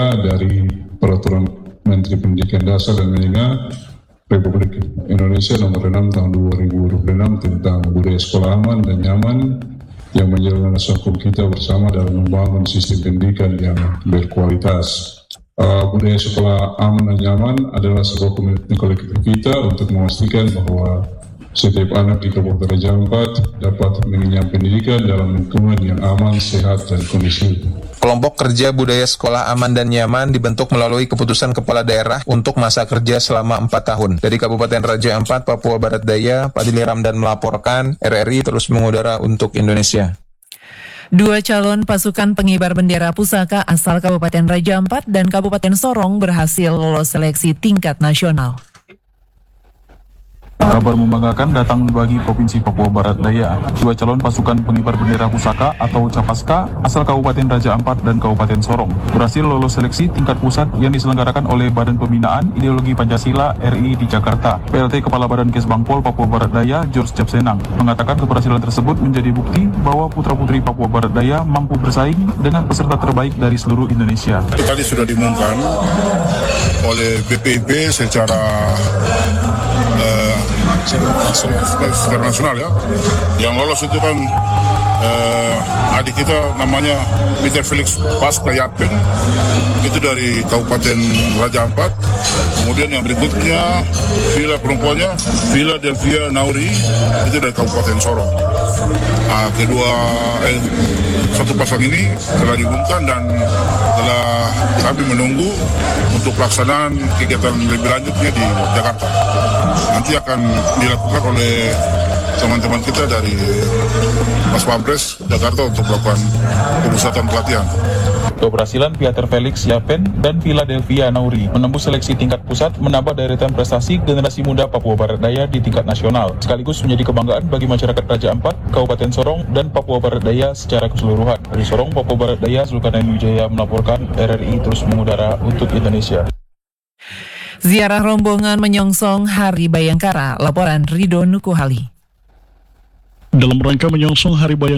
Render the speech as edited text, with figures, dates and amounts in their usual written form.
dari Peraturan Menteri Pendidikan Dasar dan Menengah Republik Indonesia nomor 6 tahun 2026 tentang budaya sekolah aman dan nyaman yang menjaga landasan hukum kita bersama dalam membangun sistem pendidikan yang berkualitas. Budaya sekolah aman dan nyaman adalah sebuah komitmen kolektif kita untuk memastikan bahwa setiap anak di Kabupaten Raja Ampat dapat mengenyam pendidikan dalam lingkungan yang aman, sehat, dan kondusif. Kelompok kerja budaya sekolah aman dan nyaman dibentuk melalui keputusan kepala daerah untuk masa kerja selama 4 tahun. Dari Kabupaten Raja Ampat, Papua Barat Daya, Padili Ramdan melaporkan, RRI terus mengudara untuk Indonesia. 2 calon pasukan pengibar bendera pusaka asal Kabupaten Raja Ampat dan Kabupaten Sorong berhasil lolos seleksi tingkat nasional. Kabar membanggakan datang bagi Provinsi Papua Barat Daya. 2 calon pasukan pengibar bendera pusaka atau Capaska asal Kabupaten Raja Ampat dan Kabupaten Sorong berhasil lolos seleksi tingkat pusat yang diselenggarakan oleh Badan Pembinaan Ideologi Pancasila RI di Jakarta. PLT Kepala Badan Kesbangpol Papua Barat Daya, George Japsenang, mengatakan keberhasilan tersebut menjadi bukti bahwa putra-putri Papua Barat Daya mampu bersaing dengan peserta terbaik dari seluruh Indonesia. Tadi sudah diumumkan oleh BPIP secara internasional ya. Yang lolos itu kan adik kita namanya Peter Felix Paskayatpen, itu dari Kabupaten Raja Ampat. Kemudian yang berikutnya Villa perempuannya Villa Delvia Nauri, itu dari Kabupaten Sorong. Satu pasang ini telah diumumkan dan telah kami menunggu untuk pelaksanaan kegiatan lebih lanjutnya di Jakarta. Nanti akan dilakukan oleh teman-teman kita dari Pas Pampres Jakarta untuk melakukan pemusatan pelatihan. Keberhasilan Peter Felix Yapen dan Philadelphia Nauri menembus seleksi tingkat pusat menambah deretan prestasi generasi muda Papua Barat Daya di tingkat nasional, sekaligus menjadi kebanggaan bagi masyarakat Raja Ampat, Kabupaten Sorong, dan Papua Barat Daya secara keseluruhan. Dari Sorong, Papua Barat Daya, Zulkarnain Wijaya melaporkan, RRI terus mengudara untuk Indonesia. Ziarah rombongan menyongsong Hari Bayangkara, laporan Ridho Nukuhali. Dalam rangka menyongsong Hari Bayangkara